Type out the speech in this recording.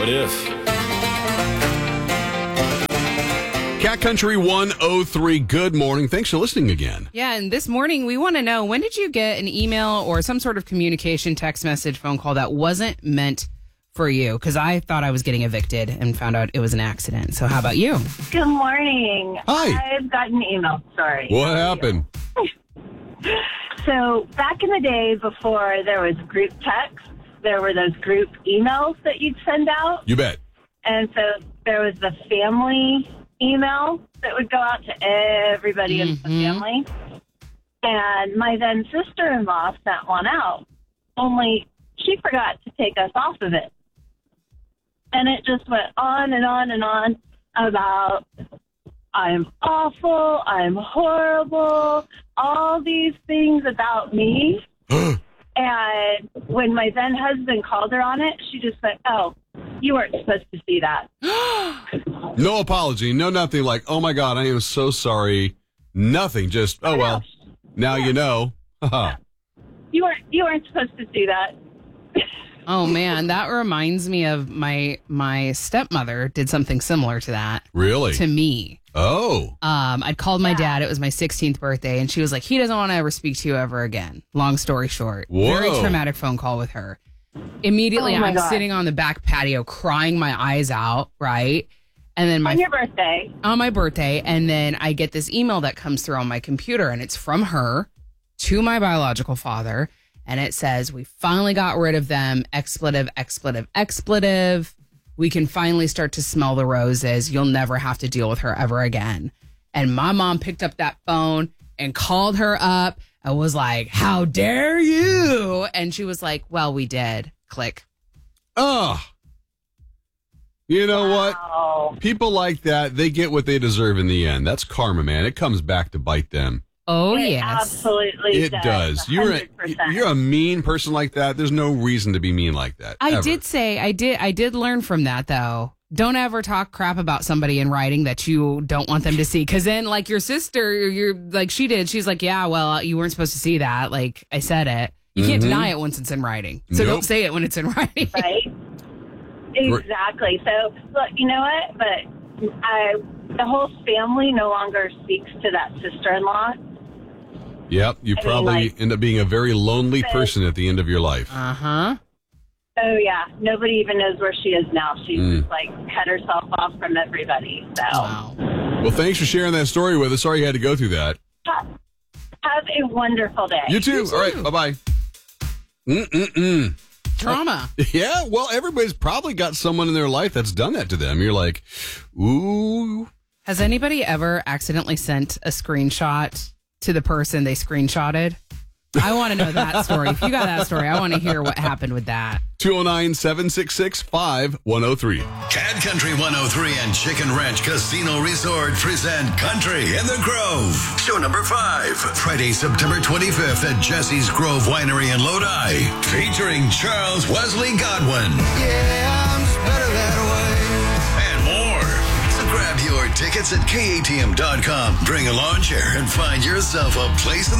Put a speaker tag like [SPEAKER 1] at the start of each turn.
[SPEAKER 1] What if?
[SPEAKER 2] Cat Country 103, good morning. Thanks for listening again.
[SPEAKER 3] Yeah, and this morning we want to know, when did you get an email or some sort of communication, text message, phone call that wasn't meant for you? Because I thought I was getting evicted and found out it was an accident. So how about you?
[SPEAKER 4] Good morning.
[SPEAKER 2] Hi.
[SPEAKER 4] I've got an email. Sorry.
[SPEAKER 2] What happened?
[SPEAKER 4] So back in the day before there was group text, there were those group emails that you'd send out.
[SPEAKER 2] You bet.
[SPEAKER 4] And so there was the family email that would go out to everybody in the family. And my then sister-in-law sent one out, only she forgot to take us off of it. And it just went on and on and on about, I'm awful, I'm horrible, all these things about me. And when my then husband called her on it, she just went, oh, you weren't supposed to see that.
[SPEAKER 2] No apology, no nothing like, oh my God, I am so sorry. Nothing, just, oh well, now you know.
[SPEAKER 4] You weren't supposed to see that.
[SPEAKER 3] Oh, man, that reminds me of my stepmother did something similar to that.
[SPEAKER 2] Really?
[SPEAKER 3] To me.
[SPEAKER 2] Oh.
[SPEAKER 3] I'd called my dad. It was my 16th birthday, and she was like, he doesn't want to ever speak to you ever again. Long story short.
[SPEAKER 2] Whoa.
[SPEAKER 3] Very traumatic phone call with her. Immediately,
[SPEAKER 4] Oh my
[SPEAKER 3] I'm
[SPEAKER 4] God.
[SPEAKER 3] sitting on the back patio crying my eyes out, right? And then
[SPEAKER 4] On your birthday.
[SPEAKER 3] on my birthday, and then I get this email that comes through on my computer, and it's from her to my biological father, and it says, we finally got rid of them, expletive, expletive, expletive. We can finally start to smell the roses. You'll never have to deal with her ever again. And my mom picked up that phone and called her up and was like, how dare you? And she was like, well, we did. Click.
[SPEAKER 2] Oh. You know what?
[SPEAKER 4] Oh,
[SPEAKER 2] People like that, they get what they deserve in the end. That's karma, man. It comes back to bite them.
[SPEAKER 3] Oh,
[SPEAKER 4] it
[SPEAKER 3] yes.
[SPEAKER 4] absolutely
[SPEAKER 2] It does. You're
[SPEAKER 4] 100%.
[SPEAKER 2] a mean person like that. There's no reason to be mean like that.
[SPEAKER 3] I
[SPEAKER 2] ever.
[SPEAKER 3] did say, I did learn from that, though. Don't ever talk crap about somebody in writing that you don't want them to see. Because then, like your sister, you're like she did. She's like, yeah, well, you weren't supposed to see that. Like I said it. You can't deny it once it's in writing. So
[SPEAKER 2] Nope.
[SPEAKER 3] don't say it when it's in writing.
[SPEAKER 4] Right? Exactly. So, look, you know what? But the whole family no longer speaks to that sister-in-law.
[SPEAKER 2] Yep. You
[SPEAKER 4] I mean,
[SPEAKER 2] probably
[SPEAKER 4] like-
[SPEAKER 2] end up being a very lonely person at the end of your life.
[SPEAKER 3] Uh-huh.
[SPEAKER 4] Oh, yeah. Nobody even knows where she is now. She's just, like, cut herself off from everybody. So,
[SPEAKER 3] Wow.
[SPEAKER 2] Well, thanks for sharing that story with us. Sorry you had to go through that.
[SPEAKER 4] have a wonderful day.
[SPEAKER 2] You too. All right. Bye-bye.
[SPEAKER 3] Trauma.
[SPEAKER 2] Yeah. Well, everybody's probably got someone in their life that's done that to them. You're like, ooh.
[SPEAKER 3] Has anybody ever accidentally sent a screenshot to the person they screenshotted? I want to know that story. If you got that story, I want to hear what happened with that.
[SPEAKER 2] 209-766-5103.
[SPEAKER 5] Cat Country 103 and Chicken Ranch Casino Resort present Country in the Grove. Show number 5. Friday, September 25th at Jesse's Grove Winery in Lodi. Featuring Charles Wesley Godwin.
[SPEAKER 6] Yeah, I'm just better that way.
[SPEAKER 5] And more. So grab your tickets at KATM.com. Bring a lawn chair and find yourself a place in